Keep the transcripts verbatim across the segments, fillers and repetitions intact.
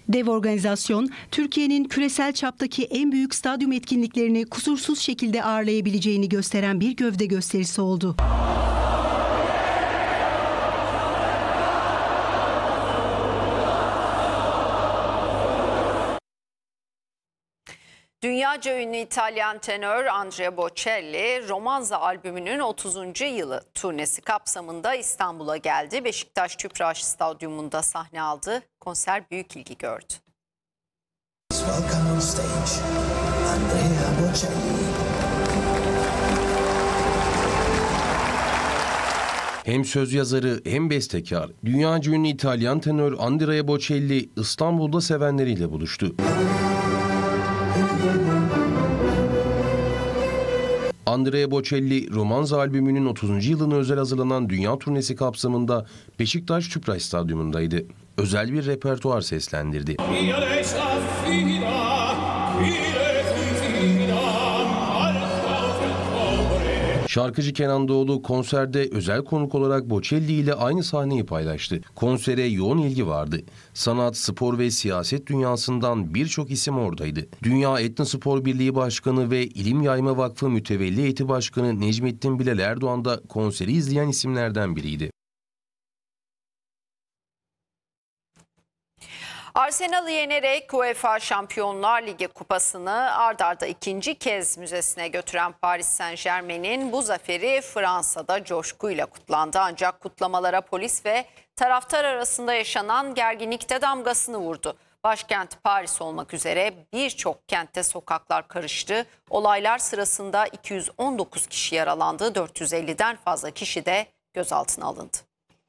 Dev organizasyon, Türkiye'nin küresel çaptaki en büyük stadyum etkinliklerini kusursuz şekilde ağırlayabileceğini gösteren bir gövde gösterisi oldu. Dünyaca ünlü İtalyan tenör Andrea Bocelli, Romanza albümünün otuzuncu yılı turnesi kapsamında İstanbul'a geldi. Beşiktaş Tüpraş Stadyumunda sahne aldı. Konser büyük ilgi gördü. Hem söz yazarı hem bestekar, dünyaca ünlü İtalyan tenör Andrea Bocelli İstanbul'da sevenleriyle buluştu. Andrea Bocelli, Romanza albümünün otuzuncu yılına özel hazırlanan dünya turnesi kapsamında Beşiktaş Tüpraş Stadyumundaydı. Özel bir repertuar seslendirdi. Şarkıcı Kenan Doğulu konserde özel konuk olarak Bocelli ile aynı sahneyi paylaştı. Konsere yoğun ilgi vardı. Sanat, spor ve siyaset dünyasından birçok isim oradaydı. Dünya Etnospor Birliği Başkanı ve İlim Yayma Vakfı Mütevelli Heyeti Başkanı Necmettin Bilal Erdoğan da konseri izleyen isimlerden biriydi. Arsenal'ı yenerek UEFA Şampiyonlar Ligi kupasını ard arda ikinci kez müzesine götüren Paris Saint-Germain'in bu zaferi Fransa'da coşkuyla kutlandı. Ancak kutlamalara polis ve taraftar arasında yaşanan gerginlikte damgasını vurdu. Başkent Paris olmak üzere birçok kentte sokaklar karıştı. Olaylar sırasında iki yüz on dokuz kişi yaralandı, dört yüz elliden fazla kişi de gözaltına alındı.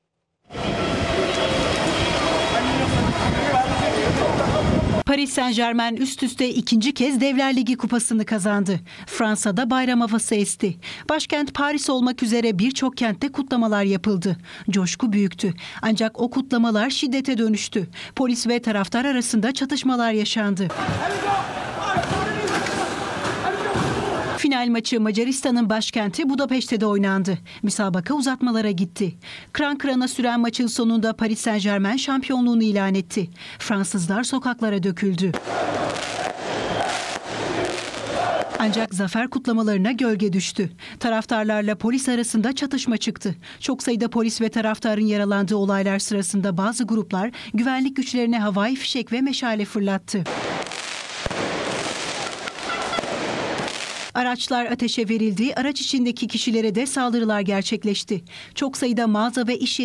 Paris Saint-Germain üst üste ikinci kez Devler Ligi kupasını kazandı. Fransa'da bayram havası esti. Başkent Paris olmak üzere birçok kentte kutlamalar yapıldı. Coşku büyüktü. Ancak o kutlamalar şiddete dönüştü. Polis ve taraftar arasında çatışmalar yaşandı. Final maçı Macaristan'ın başkenti Budapeşte'de oynandı. Müsabaka uzatmalara gitti. Kıran kırana süren maçın sonunda Paris Saint-Germain şampiyonluğunu ilan etti. Fransızlar sokaklara döküldü. Ancak zafer kutlamalarına gölge düştü. Taraftarlarla polis arasında çatışma çıktı. Çok sayıda polis ve taraftarın yaralandığı olaylar sırasında bazı gruplar güvenlik güçlerine havai fişek ve meşale fırlattı. Araçlar ateşe verildi, araç içindeki kişilere de saldırılar gerçekleşti. Çok sayıda mağaza ve iş yeri